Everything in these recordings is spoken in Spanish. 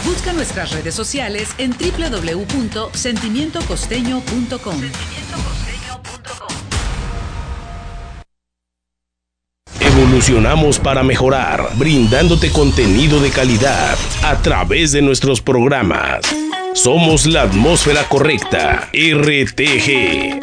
Busca nuestras redes sociales en www.sentimientocosteño.com. Evolucionamos para mejorar, brindándote contenido de calidad a través de nuestros programas. Somos la atmósfera correcta. RTG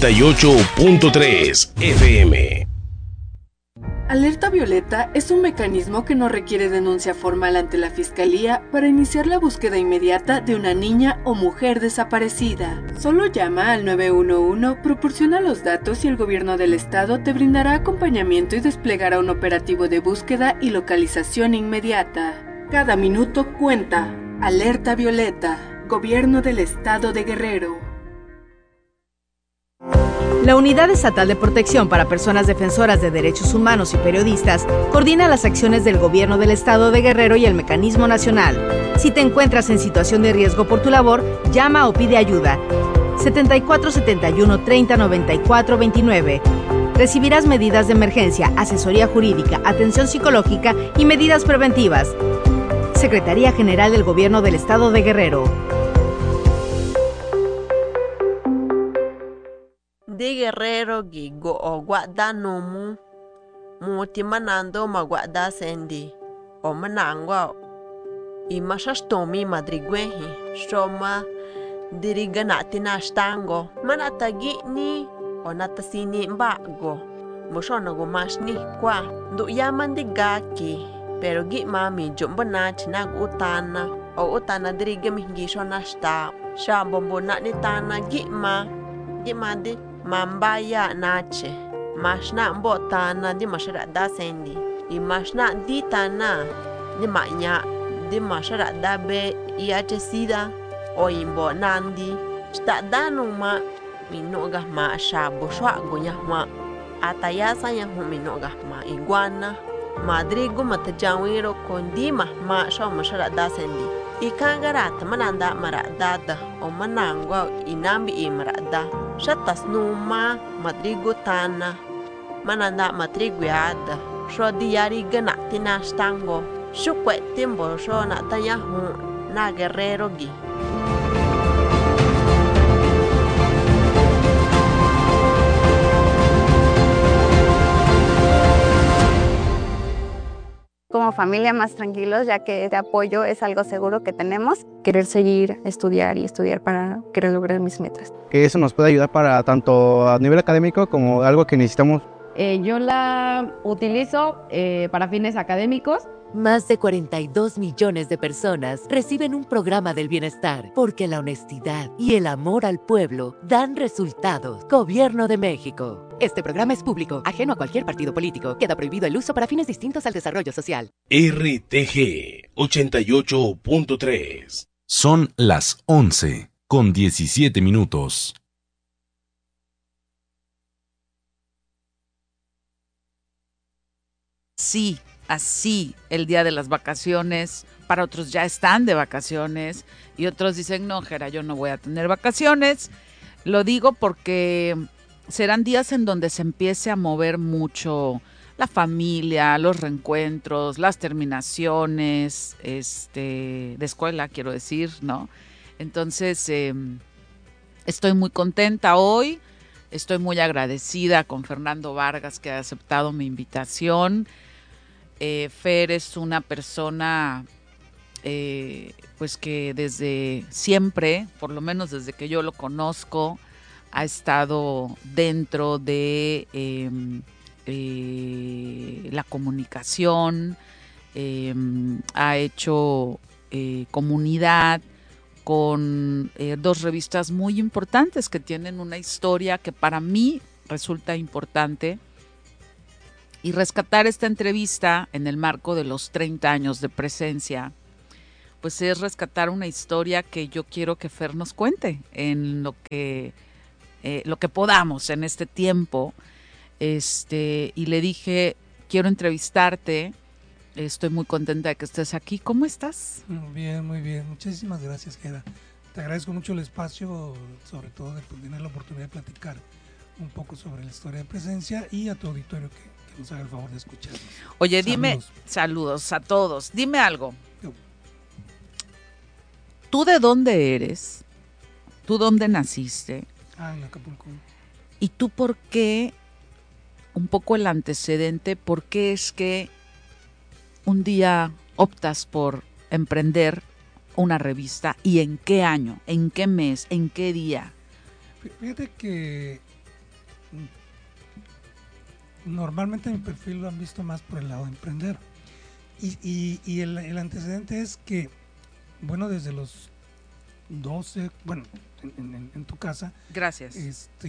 88.3 FM. Alerta Violeta es un mecanismo que no requiere denuncia formal ante la Fiscalía para iniciar la búsqueda inmediata de una niña o mujer desaparecida. Solo llama al 911, proporciona los datos y el gobierno del estado te brindará acompañamiento y desplegará un operativo de búsqueda y localización inmediata. Cada minuto cuenta. Alerta Violeta, Gobierno del Estado de Guerrero. La Unidad Estatal de Protección para Personas Defensoras de Derechos Humanos y Periodistas coordina las acciones del Gobierno del Estado de Guerrero y el Mecanismo Nacional. Si te encuentras en situación de riesgo por tu labor, llama o pide ayuda. 74 71 30 94 29. Recibirás medidas de emergencia, asesoría jurídica, atención psicológica y medidas preventivas. Secretaría General del Gobierno del Estado de Guerrero. De Guerrero gigo o guarda nomu muti manando ma guarda sendi o manangwa i mashastomi madrigwehi shoma diriganati nastango manatagi ni o natasini mbago moshona go mashni kwa du yamandigaki pero gi mami jombana china utana o utana dirigami gishona sta shambombo na ni tana gi ma di Mambaya nache, mashna mbotana di mashara da sendi, i mashna di tana di manya di mashara da be iache sida o imbo nandi, sta danu ma minoga ma shabo shwa gonya ma atayasa ya minoga ma iguana, madrigo matajawiro kondima ma shwa mashara da sendi, i kangarat mananda maradada o manangwa inambi imrada. Shatas numa madrigo tana mananda matriguada sho diari gana tina stango shukwe timbo sho na tanya hu na Guerrero gi. Como familia más tranquilos, ya que este apoyo es algo seguro que tenemos. Querer seguir, estudiar y estudiar para querer lograr mis metas. Que eso nos puede ayudar para tanto a nivel académico como algo que necesitamos. Yo la utilizo para fines académicos. Más de 42 millones de personas reciben un programa del bienestar porque la honestidad y el amor al pueblo dan resultados. Gobierno de México. Este programa es público, ajeno a cualquier partido político. Queda prohibido el uso para fines distintos al desarrollo social. RTG 88.3. Son las 11:17. Sí, así el día de las vacaciones. Para otros ya están de vacaciones y otros dicen, no, Jera, yo no voy a tener vacaciones. Lo digo porque serán días en donde se empiece a mover mucho la familia, los reencuentros, las terminaciones de escuela, quiero decir, ¿no? Entonces, estoy muy contenta hoy, estoy muy agradecida con Fernando Vargas que ha aceptado mi invitación. Fer es una persona pues que desde siempre, por lo menos desde que yo lo conozco, ha estado dentro de la comunicación, ha hecho comunidad con dos revistas muy importantes que tienen una historia que para mí resulta importante. Y rescatar esta entrevista en el marco de los 30 años de presencia, pues es rescatar una historia que yo quiero que Fer nos cuente en lo que podamos en este tiempo. Y le dije, quiero entrevistarte, estoy muy contenta de que estés aquí. ¿Cómo estás? Muy bien. Muchísimas gracias, Jera. Te agradezco mucho el espacio, sobre todo de tener la oportunidad de platicar un poco sobre la historia de presencia y a tu auditorio que nos haga el favor de escucharnos. Oye, dime, saludos a todos. Dime algo. ¿tú de dónde eres? ¿Tú dónde naciste? En Acapulco. ¿Y tú por qué, un poco el antecedente, por qué es que un día optas por emprender una revista y en qué año, en qué mes, en qué día? Fíjate que normalmente mi perfil lo han visto más por el lado de emprender. Y el antecedente es que, bueno, desde los 12, bueno, en tu casa. Gracias.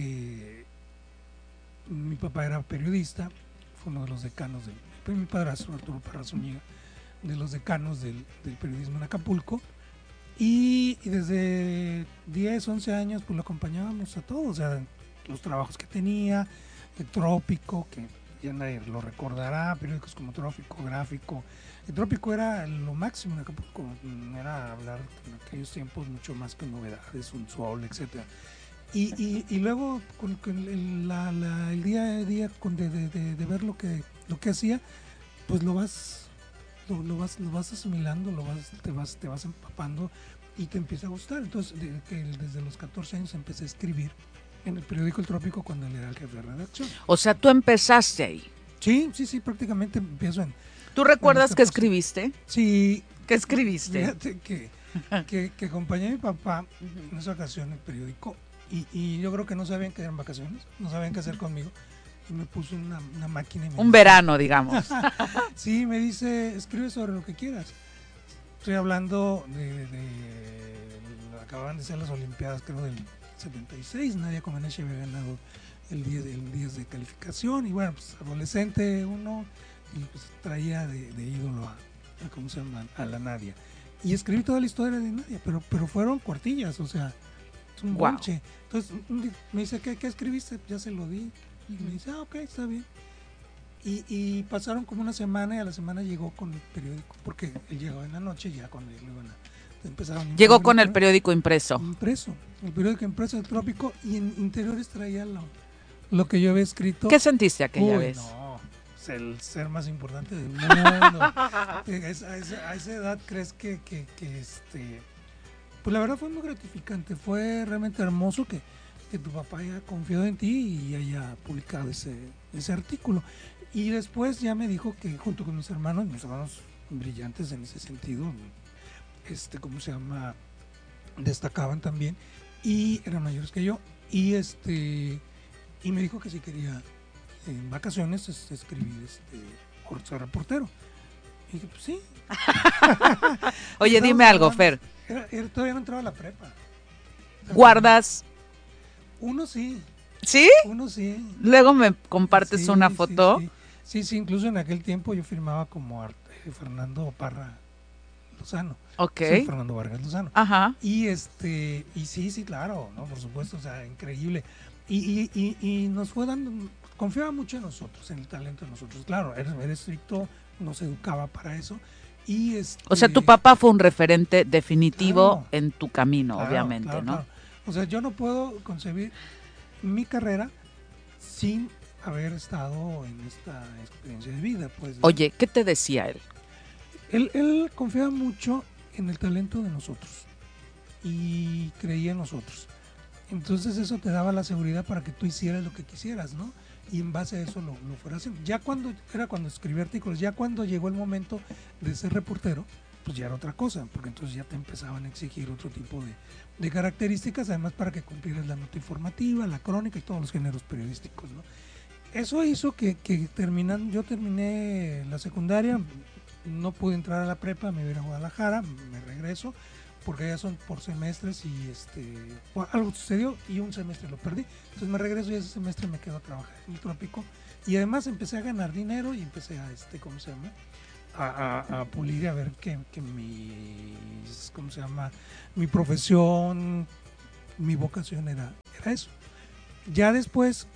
Mi papá era periodista, fue uno de los decanos mi padrastro, Arturo Parra Zúñiga, de los decanos del periodismo en Acapulco. Y desde 10, 11 años, pues lo acompañábamos a todos, o sea, los trabajos que tenía, el Trópico, que ya nadie lo recordará, periódicos como Trópico, Gráfico. El Trópico era lo máximo en Acapulco, era hablar en aquellos tiempos mucho más que novedades, un sol, etcétera. Y luego con el día a día de ver lo que hacía, pues lo vas asimilando, te vas empapando y te empieza a gustar. Entonces, desde los 14 años empecé a escribir en el periódico El Trópico cuando él era el jefe de redacción. O sea, tú empezaste ahí. Sí, prácticamente empiezo en... ¿Tú recuerdas que escribiste? Sí. ¿Qué escribiste? Fíjate que acompañé a mi papá en esa ocasión en el periódico y yo creo que no sabían que eran vacaciones, no sabían qué hacer conmigo. Y me puso una máquina. Y verano, digamos. Sí, me dice, escribe sobre lo que quieras. Estoy hablando acababan de ser las Olimpiadas, creo, del 76. Nadia Comaneci había ganado el 10 de calificación. Y bueno, pues adolescente uno, y pues traía de ídolo ¿cómo se llama? A la Nadia. Y escribí toda la historia de Nadia, pero fueron cuartillas, o sea, es un bonche. Entonces me dice, ¿qué escribiste? Ya se lo di. Y me dice, ok, está bien. Y pasaron como una semana y a la semana llegó con el periódico, porque él llegaba en la noche ya cuando lo iban a empezar. Llegó con el periódico impreso. El periódico impreso del Trópico, y en interiores traía lo que yo había escrito. ¿Qué sentiste aquella vez? No, el ser más importante del mundo. A esa edad crees que pues la verdad fue muy gratificante, fue realmente hermoso que tu papá haya confiado en ti y haya publicado ese artículo. Y después ya me dijo que junto con mis hermanos brillantes en ese sentido, ¿cómo se llama? Destacaban también y eran mayores que yo. Y me dijo que si quería en vacaciones escribir o ser reportero. Y dije, pues sí. Oye, dime algo, Fer. Todavía no entraba a la prepa. ¿Guardas? Uno sí. ¿Sí? Uno sí. Luego me compartes una foto. Sí, incluso en aquel tiempo yo firmaba como Fernando Parra Lozano. Ok. Soy Fernando Vargas Lozano. Ajá. Y sí, claro, ¿no? Por supuesto, o sea, increíble. Y nos fue dando, confiaba mucho en nosotros, en el talento de nosotros. Claro, era estricto, nos educaba para eso. O sea, tu papá fue un referente definitivo en tu camino, obviamente, ¿no? Claro. O sea, yo no puedo concebir mi carrera sin haber estado en esta experiencia de vida, pues. Oye, ¿qué te decía él? Él confiaba mucho en el talento de nosotros y creía en nosotros. Entonces eso te daba la seguridad para que tú hicieras lo que quisieras, ¿no? Y en base a eso lo fueras haciendo. Ya cuando escribí artículos, ya cuando llegó el momento de ser reportero, pues ya era otra cosa, porque entonces ya te empezaban a exigir otro tipo de características, además para que cumplieras la nota informativa, la crónica y todos los géneros periodísticos, ¿no? Eso hizo que yo terminé la secundaria, no pude entrar a la prepa, me voy a ir a Guadalajara, me regreso, porque ya son por semestres y algo sucedió y un semestre lo perdí. Entonces me regreso y ese semestre me quedo a trabajar en el Trópico y además empecé a ganar dinero y empecé ¿cómo se llama? A pulir y a ver que ¿cómo se llama? Mi profesión, mi vocación era eso. Ya después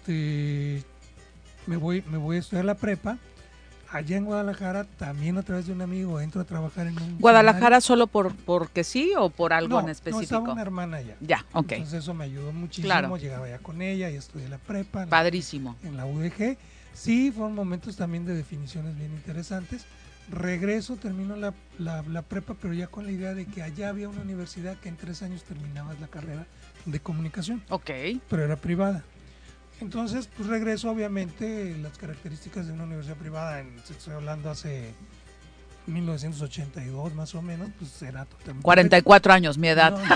me voy a estudiar la prepa. Allá en Guadalajara, también a través de un amigo, entro a trabajar en un... ¿Guadalajara solo porque sí o por algo en específico? No, estaba una hermana allá. Ya, ok. Entonces eso me ayudó muchísimo, claro. Llegaba allá con ella y estudié la prepa. Padrísimo. En la UDG. Sí, fueron momentos también de definiciones bien interesantes, Regreso, termino la prepa, pero ya con la idea de que allá había una universidad que en 3 años terminabas la carrera de comunicación. Ok. Pero era privada. Entonces, pues regreso, obviamente, las características de una universidad privada, estoy hablando hace 1982 más o menos, pues era totalmente... 44 años, mi edad. No.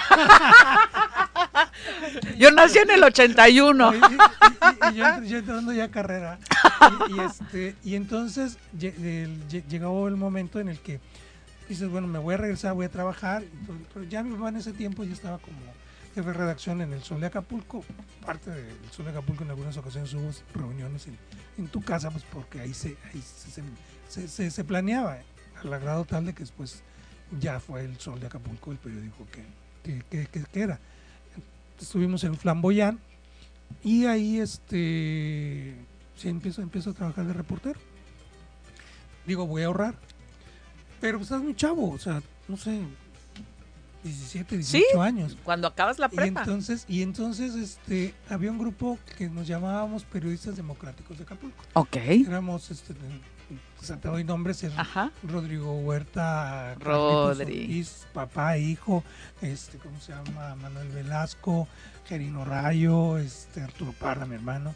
Yo nací en el 81. Y yo entrando ya a carrera. Y entonces llegó el momento en el que dices, bueno, me voy a regresar, voy a trabajar. Pero ya mi papá en ese tiempo ya estaba como jefe de redacción en el Sol de Acapulco. Parte del Sol de Acapulco en algunas ocasiones hubo reuniones en tu casa, pues porque ahí se planeaba, al grado tal de que después ya fue el Sol de Acapulco el periódico que era. Estuvimos en Flamboyán y ahí sí, empiezo a trabajar de reportero. Digo, voy a ahorrar, pero pues estás muy chavo, o sea, no sé, 17, 18 años. Cuando acabas la prepa. Y entonces había un grupo que nos llamábamos Periodistas Democráticos de Acapulco. Ok. Éramos, o sea, te doy nombres, Rodrigo Huerta, Rodri, papá, hijo, ¿cómo se llama? Manuel Velasco, Gerino Rayo, Arturo Parra, mi hermano,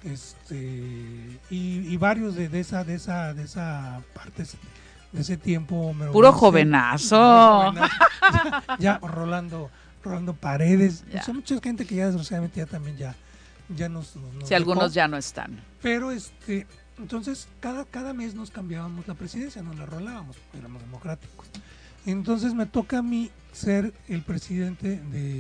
y varios de esa parte de ese tiempo. Puro jovenazo. Ya Rolando Paredes, o sea, mucha gente que ya desgraciadamente ya también ya nos sí, algunos ya no están. Pero entonces cada mes nos cambiábamos la presidencia, nos la rolábamos, éramos democráticos. Entonces me toca a mí ser el presidente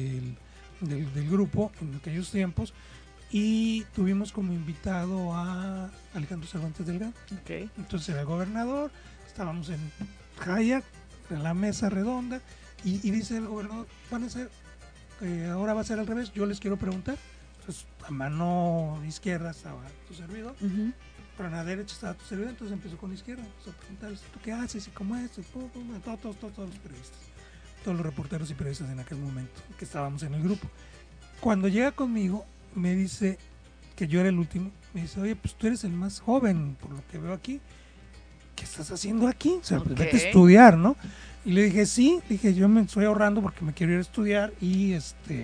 del grupo en aquellos tiempos y tuvimos como invitado a Alejandro Cervantes Delgado. Okay. Entonces era el gobernador, estábamos en Hayac, en la mesa redonda, y dice el gobernador, ahora va a ser al revés, yo les quiero preguntar. Entonces a mano izquierda estaba tu servidor, pero a la derecha estaba tu servidor, entonces empezó con la izquierda, empezó a preguntarles, ¿tú qué haces y cómo es? Todos los periodistas, todos los reporteros y periodistas en aquel momento que estábamos en el grupo. Cuando llega conmigo, me dice que yo era el último, me dice, oye, pues tú eres el más joven, por lo que veo aquí, ¿qué estás haciendo aquí? O sea, pues vete a estudiar, ¿no? Y le dije, sí, yo me estoy ahorrando porque me quiero ir a estudiar y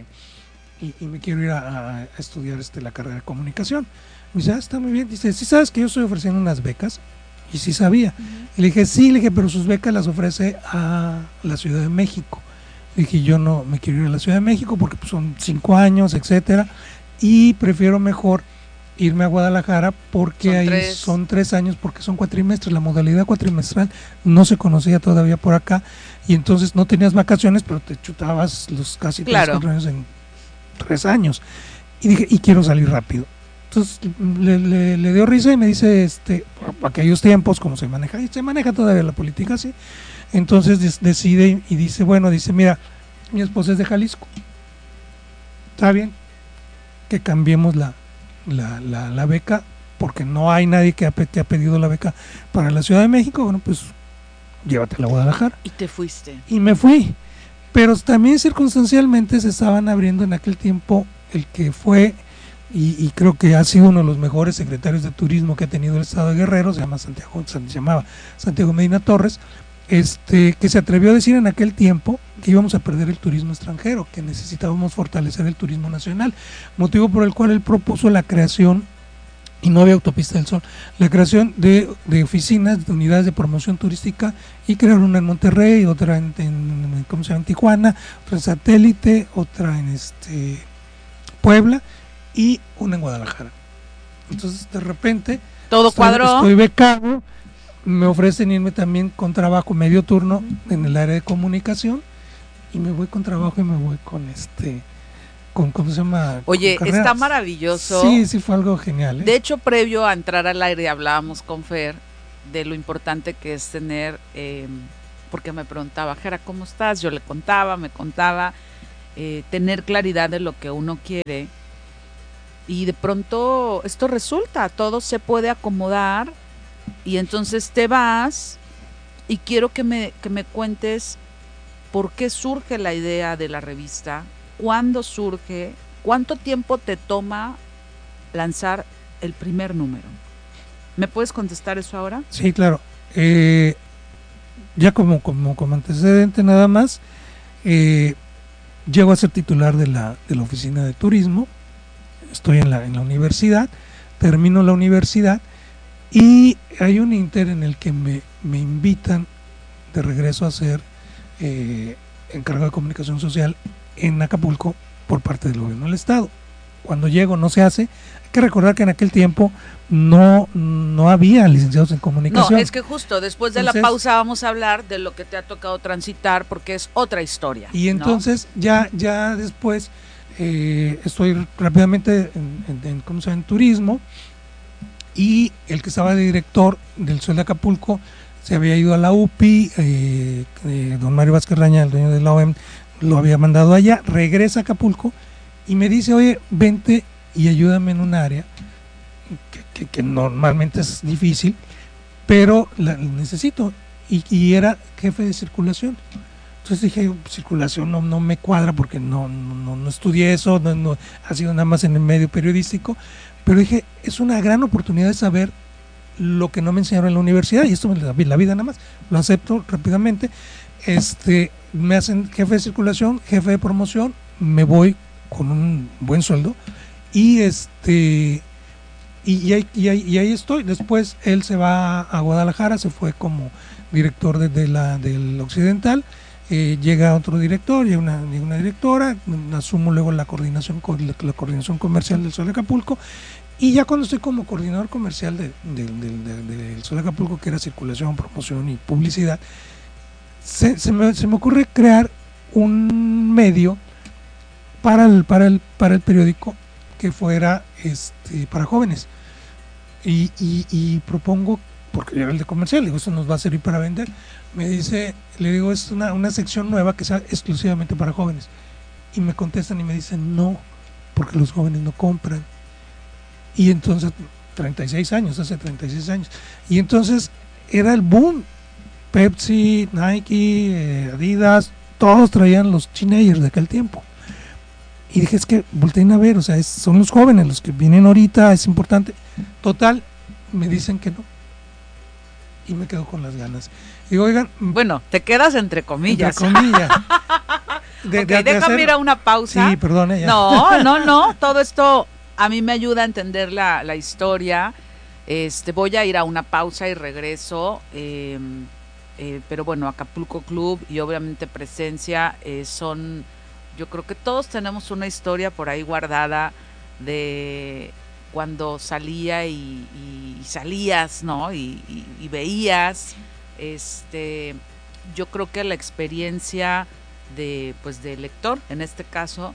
me quiero ir a estudiar la carrera de comunicación. Me dice, está muy bien. Dice, ¿sí sabes que yo estoy ofreciendo unas becas? Y sí sabía. Y le dije, sí, pero sus becas las ofrece a la Ciudad de México. Le dije, yo no me quiero ir a la Ciudad de México porque pues, son 5 años, etcétera, y prefiero mejor irme a Guadalajara porque son 3 años, porque son cuatrimestres. La modalidad cuatrimestral no se conocía todavía por acá, y entonces no tenías vacaciones, pero te chutabas los casi 3-4 años en 3 años. Y dije, y quiero salir rápido. Entonces le dio risa y me dice, aquellos tiempos, como se maneja, y se maneja todavía la política así. Entonces decide y dice, mira, mi esposa es de Jalisco. Está bien que cambiemos la beca, porque no hay nadie que ha pedido la beca para la Ciudad de México. Bueno, pues llévatela a Guadalajara. Y te fuiste. Y me fui. Pero también circunstancialmente se estaban abriendo en aquel tiempo el que fue, y creo que ha sido uno de los mejores secretarios de turismo que ha tenido el estado de Guerrero, se llamaba Santiago Medina Torres, que se atrevió a decir en aquel tiempo que íbamos a perder el turismo extranjero, que necesitábamos fortalecer el turismo nacional, motivo por el cual él propuso la creación, y no había autopista del Sol, la creación de oficinas, de unidades de promoción turística, y crearon una en Monterrey, otra en Tijuana, otra en Satélite, otra en Puebla y una en Guadalajara. Entonces de repente todo cuadró. Estoy becado, me ofrecen irme también con trabajo medio turno en el área de comunicación, y me voy con trabajo y me voy con ¿cómo se llama? Oye, está maravilloso. Sí, fue algo genial. De hecho, previo a entrar al aire hablábamos con Fer de lo importante que es tener, porque me preguntaba, Jera, ¿cómo estás? Yo le contaba, me contaba, tener claridad de lo que uno quiere, y de pronto esto resulta, todo se puede acomodar, y entonces te vas, y quiero que me cuentes por qué surge la idea de la revista. ¿Cuándo surge? ¿Cuánto tiempo te toma lanzar el primer número? ¿Me puedes contestar eso ahora? Sí, claro. ya como antecedente nada más, llego a ser titular de la oficina de turismo, estoy en la universidad, termino la universidad y hay un inter en el que me invitan de regreso a ser encargado de comunicación social en Acapulco por parte del gobierno del estado. Cuando llego no se hace. Hay que recordar que en aquel tiempo no había licenciados en comunicación. No, es que justo después de la pausa vamos a hablar de lo que te ha tocado transitar, porque es otra historia. Y entonces, ¿no? ya después estoy rápidamente en turismo, y el que estaba de director del Sol de Acapulco se había ido a la UPI, don Mario Vázquez Raña, el dueño de la OEM, lo había mandado allá, regresa a Acapulco y me dice, oye, vente y ayúdame en un área que normalmente es difícil, pero la necesito, y era jefe de circulación. Entonces dije, circulación no me cuadra porque no estudié eso, no ha sido nada más en el medio periodístico, pero dije, es una gran oportunidad de saber lo que no me enseñaron en la universidad, y esto me la vida nada más, lo acepto rápidamente. Me hacen jefe de circulación, jefe de promoción, me voy con un buen sueldo, y ahí estoy. Después él se va a Guadalajara, se fue como director del Occidental, llega otro director y una directora, asumo luego la coordinación comercial del Sol de Acapulco, y ya cuando estoy como coordinador comercial del Sol de Acapulco, que era circulación, promoción y publicidad, se me ocurre crear un medio para el periódico que fuera para jóvenes, y propongo, porque yo era el de comercial, digo, eso nos va a servir para vender. Le digo, es una sección nueva que sea exclusivamente para jóvenes, y me contestan y me dicen, no, porque los jóvenes no compran. Y entonces, hace 36 años, y entonces era el boom. Pepsi, Nike, Adidas, todos traían los teenagers de aquel tiempo. Y dije, es que volteen a ver, o sea, son los jóvenes los que vienen ahorita, es importante. Total, me dicen que no. Y me quedo con las ganas. Digo, oigan. Bueno, te quedas entre comillas. Entre comillas. Déjame ir a una pausa. Sí, perdone. Ya. No, todo esto a mí me ayuda a entender la historia. Voy a ir a una pausa y regreso. Pero bueno, Acapulco Club y obviamente Presencia son, yo creo que todos tenemos una historia por ahí guardada de cuando salía y salías, ¿no? Y veías, yo creo que la experiencia de lector, en este caso,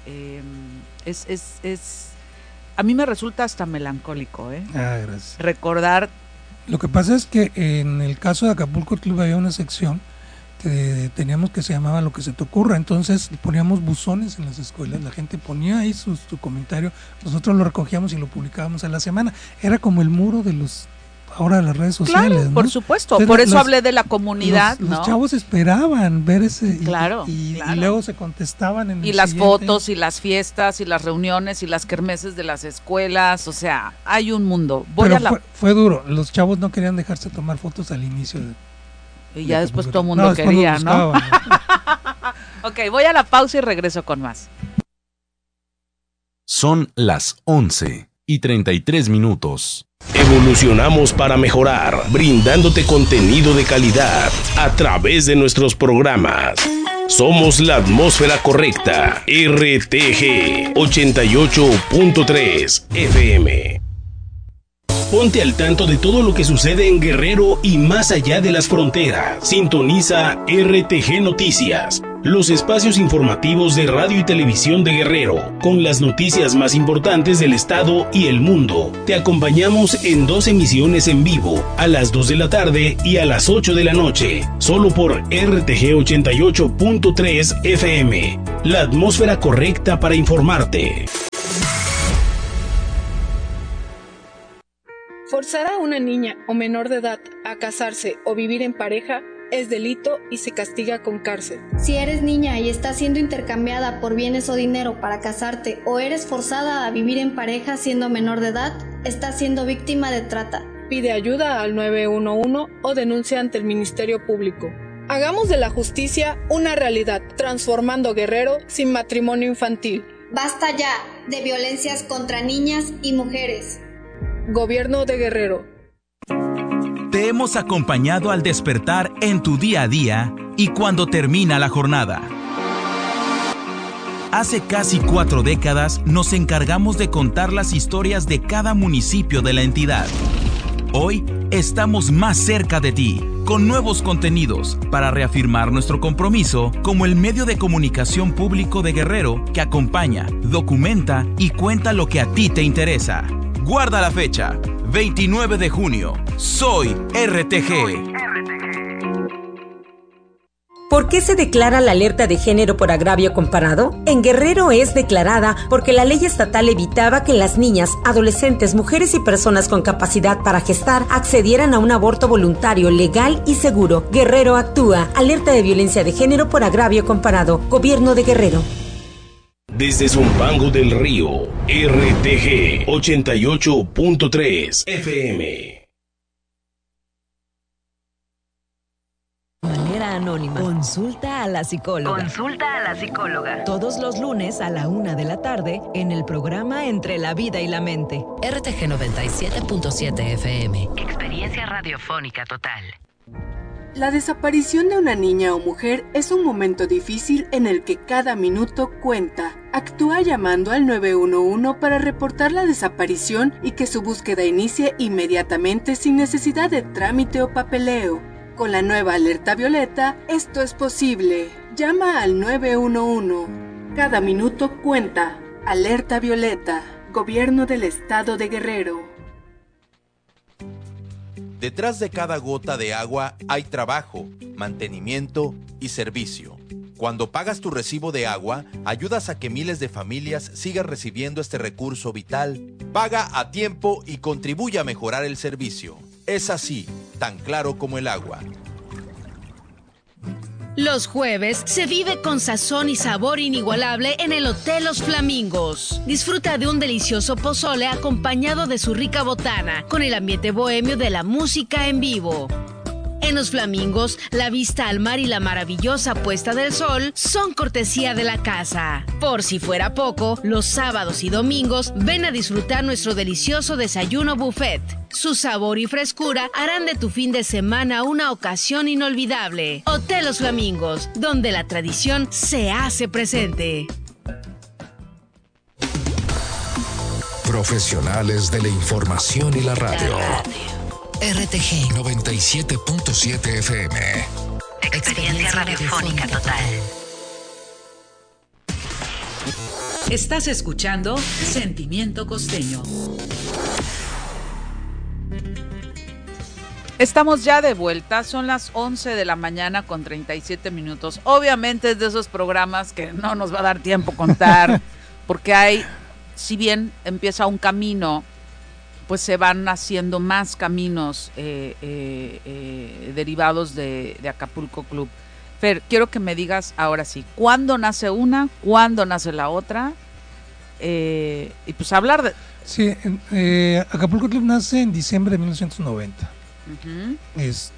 es a mí me resulta hasta melancólico, gracias. Recordar. Lo que pasa es que en el caso de Acapulco Club había una sección que teníamos que se llamaba Lo que se te ocurra. Entonces poníamos buzones en las escuelas, la gente ponía ahí su comentario, nosotros lo recogíamos y lo publicábamos a la semana. Era como el muro de ahora de las redes sociales. Claro, ¿no? Por supuesto, por eso hablé de la comunidad. Los chavos esperaban ver ese, claro. Y luego se contestaban en y el las siguiente. Fotos y las fiestas y las reuniones y las kermeses de las escuelas, o sea, hay un mundo. Fue duro, los chavos no querían dejarse tomar fotos al inicio y ya después todo el mundo quería, ¿no? Ok, voy a la pausa y regreso con más. Son las 11:33. Evolucionamos para mejorar, brindándote contenido de calidad a través de nuestros programas. Somos la atmósfera correcta. RTG 88.3 FM. Ponte al tanto de todo lo que sucede en Guerrero y más allá de las fronteras. Sintoniza RTG Noticias, los espacios informativos de radio y televisión de Guerrero, con las noticias más importantes del estado y el mundo. Te acompañamos en 2 emisiones en vivo, a las 2 de la tarde y a las 8 de la noche, solo por RTG 88.3 FM, la atmósfera correcta para informarte. Forzar a una niña o menor de edad a casarse o vivir en pareja es delito y se castiga con cárcel. Si eres niña y estás siendo intercambiada por bienes o dinero para casarte, o eres forzada a vivir en pareja siendo menor de edad, estás siendo víctima de trata. Pide ayuda al 911 o denuncia ante el Ministerio Público. Hagamos de la justicia una realidad, transformando Guerrero sin matrimonio infantil. Basta ya de violencias contra niñas y mujeres. Gobierno de Guerrero. Te hemos acompañado al despertar en tu día a día y cuando termina la jornada. Hace casi 4 décadas nos encargamos de contar las historias de cada municipio de la entidad. Hoy estamos más cerca de ti, con nuevos contenidos, para reafirmar nuestro compromiso como el medio de comunicación público de Guerrero que acompaña, documenta y cuenta lo que a ti te interesa. Guarda la fecha, 29 de junio. Soy RTG. ¿Por qué se declara la alerta de género por agravio comparado? En Guerrero es declarada porque la ley estatal evitaba que las niñas, adolescentes, mujeres y personas con capacidad para gestar accedieran a un aborto voluntario, legal y seguro. Guerrero actúa. Alerta de violencia de género por agravio comparado. Gobierno de Guerrero. Desde Zumpango del Río, RTG 88.3 FM. Manera anónima. Consulta a la psicóloga. Consulta a la psicóloga. Todos los lunes a la 1 de la tarde en el programa Entre la Vida y la Mente. RTG 97.7 FM. Experiencia radiofónica total. La desaparición de una niña o mujer es un momento difícil en el que cada minuto cuenta. Actúa llamando al 911 para reportar la desaparición y que su búsqueda inicie inmediatamente sin necesidad de trámite o papeleo. Con la nueva alerta violeta, esto es posible. Llama al 911. Cada minuto cuenta. Alerta violeta. Gobierno del Estado de Guerrero. Detrás de cada gota de agua hay trabajo, mantenimiento y servicio. Cuando pagas tu recibo de agua, ayudas a que miles de familias sigan recibiendo este recurso vital. Paga a tiempo y contribuye a mejorar el servicio. Es así, tan claro como el agua. Los jueves se vive con sazón y sabor inigualable en el Hotel Los Flamingos. Disfruta de un delicioso pozole acompañado de su rica botana, con el ambiente bohemio de la música en vivo. En Los Flamingos, la vista al mar y la maravillosa puesta del sol son cortesía de la casa. Por si fuera poco, los sábados y domingos ven a disfrutar nuestro delicioso desayuno buffet. Su sabor y frescura harán de tu fin de semana una ocasión inolvidable. Hotel Los Flamingos, donde la tradición se hace presente. Profesionales de la información y la radio. RTG 97.7 FM. Experiencia radiofónica total. Estás escuchando Sentimiento Costeño. Estamos ya de vuelta, son las 11 de la mañana con 37 minutos. Obviamente es de esos programas que no nos va a dar tiempo contar, porque hay, si bien empieza un camino, pues se van haciendo más caminos derivados de Acapulco Club. Fer, quiero que me digas ahora sí, ¿cuándo nace una? ¿Cuándo nace la otra? Y pues hablar de... Sí, Acapulco Club nace en diciembre de 1990. Uh-huh. Es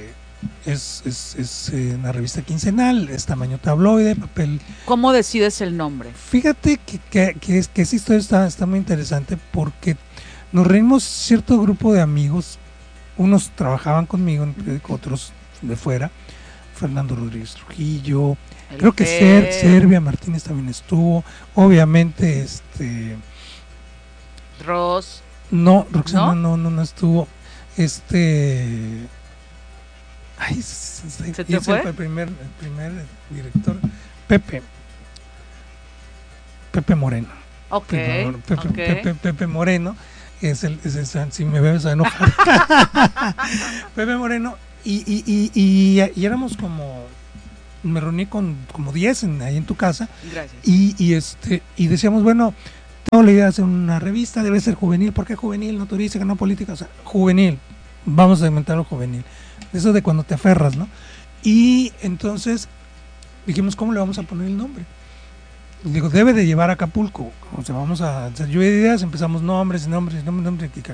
una revista quincenal, es tamaño tabloide, papel. ¿Cómo decides el nombre? Fíjate que esa historia está muy interesante porque nos reunimos cierto grupo de amigos, unos trabajaban conmigo en el periódico, otros de fuera, Fernando Rodríguez Trujillo, creo que Servia Martínez también estuvo, obviamente Ross. No, Roxana no estuvo. Ay, ¿Se te fue? El primer director, Pepe Moreno. Ok. Pepe Moreno si me ves a enojar. Pepe Moreno y éramos me reuní con como 10 ahí en tu casa. Gracias. Y decíamos, bueno, tengo la idea de hacer una revista, debe ser juvenil. ¿Por qué juvenil? No turística, no política, o sea, juvenil. Vamos a inventar lo juvenil. Eso de cuando te aferras, ¿no? Y entonces dijimos, ¿cómo le vamos a poner el nombre? Y digo, debe de llevar a Acapulco. O sea, vamos a hacer lluvia de ideas, empezamos nombres.